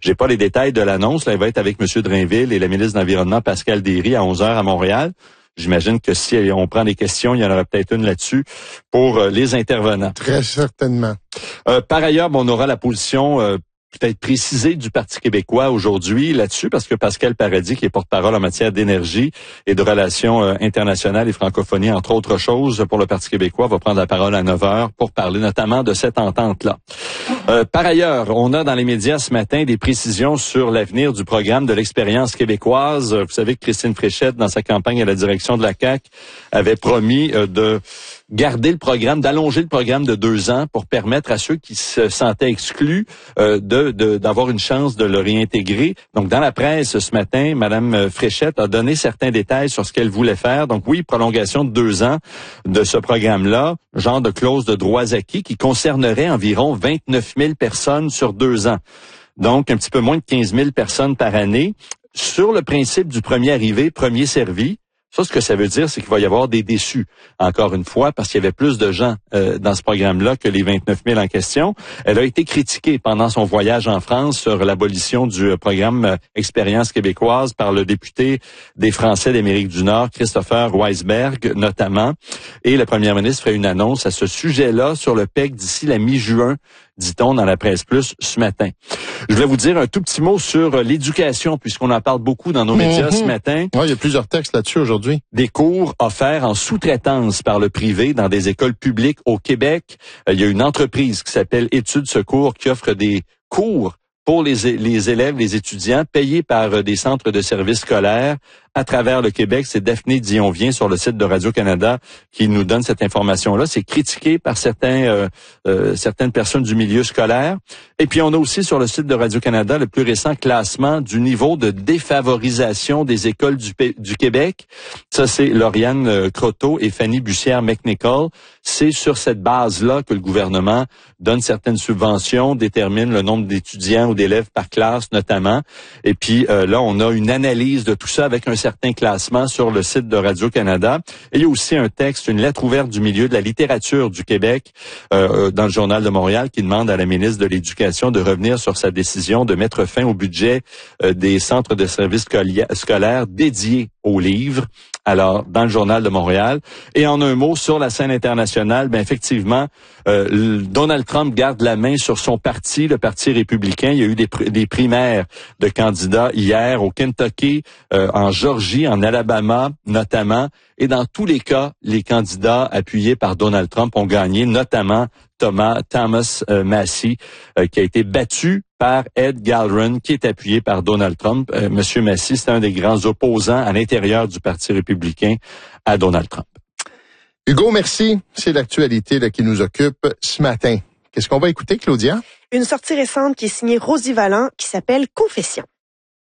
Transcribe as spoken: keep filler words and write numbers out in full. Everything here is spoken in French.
J'ai pas les détails de l'annonce. Là, il va être avec M. Drainville et la ministre de l'Environnement, Pascal Derry, à onze heures à Montréal. J'imagine que si on prend des questions, il y en aura peut-être une là-dessus pour euh, les intervenants. Très certainement. Euh, par ailleurs, bon, on aura la position euh, peut-être précisée du Parti québécois aujourd'hui là-dessus, parce que Pascal Paradis, qui est porte-parole en matière d'énergie et de relations euh, internationales et francophonie, entre autres choses, pour le Parti québécois, va prendre la parole à neuf heures pour parler notamment de cette entente-là. Euh, par ailleurs, on a dans les médias ce matin des précisions sur l'avenir du programme de l'expérience québécoise. Vous savez que Christine Fréchette, dans sa campagne à la direction de la C A Q, avait promis euh, de garder le programme, d'allonger le programme de deux ans pour permettre à ceux qui se sentaient exclus euh, de, de d'avoir une chance de le réintégrer. Donc, dans la presse ce matin, Mme Fréchette a donné certains détails sur ce qu'elle voulait faire. Donc, oui, prolongation de deux ans de ce programme-là, genre de clause de droits acquis qui concernerait environ vingt-neuf mille personnes sur deux ans. Donc, un petit peu moins de quinze mille personnes par année. Sur le principe du premier arrivé, premier servi, ça, ce que ça veut dire, c'est qu'il va y avoir des déçus, encore une fois, parce qu'il y avait plus de gens euh, dans ce programme-là que les vingt-neuf mille en question. Elle a été critiquée pendant son voyage en France sur l'abolition du euh, programme euh, Expérience québécoise par le député des Français d'Amérique du Nord, Christopher Weisberg, notamment. Et la première ministre ferait une annonce à ce sujet-là sur le P E C d'ici la mi-juin, dit-on dans la presse plus ce matin. Je voulais vous dire un tout petit mot sur l'éducation, puisqu'on en parle beaucoup dans nos médias mm-hmm. ce matin. Oui, il y a plusieurs textes là-dessus aujourd'hui. Des cours offerts en sous-traitance par le privé dans des écoles publiques au Québec. Il y a une entreprise qui s'appelle Études Secours qui offre des cours pour les, les élèves, les étudiants, payés par des centres de services scolaires à travers le Québec. C'est Daphné Dionvien sur le site de Radio-Canada qui nous donne cette information-là. C'est critiqué par certains, euh, euh, certaines personnes du milieu scolaire. Et puis, on a aussi sur le site de Radio-Canada le plus récent classement du niveau de défavorisation des écoles du, du Québec. Ça, c'est Lauriane Croteau et Fanny Bussière-McNichol. C'est sur cette base-là que le gouvernement donne certaines subventions, détermine le nombre d'étudiants ou d'élèves par classe notamment. Et puis, euh, là, on a une analyse de tout ça avec un certain classement sur le site de Radio-Canada. Et il y a aussi un texte, une lettre ouverte du milieu de la littérature du Québec euh, dans le Journal de Montréal qui demande à la ministre de l'Éducation de revenir sur sa décision de mettre fin au budget euh, des centres de services scolaires dédiés aux livres. Alors, dans le Journal de Montréal. Et en un mot, sur la scène internationale, ben effectivement, euh, Donald Trump garde la main sur son parti, le Parti républicain. Il y a eu des, pr- des primaires de candidats hier au Kentucky, euh, en Georgie, en Alabama notamment. Et dans tous les cas, les candidats appuyés par Donald Trump ont gagné, notamment Thomas, Thomas euh, Massie, euh, qui a été battu par Ed Gallagher, qui est appuyé par Donald Trump. Euh, Monsieur Massie, c'est un des grands opposants à l'intérieur du Parti républicain à Donald Trump. Hugo, merci. C'est l'actualité là, qui nous occupe ce matin. Qu'est-ce qu'on va écouter, Claudia? Une sortie récente qui est signée Rosie Vallant, qui s'appelle Confession.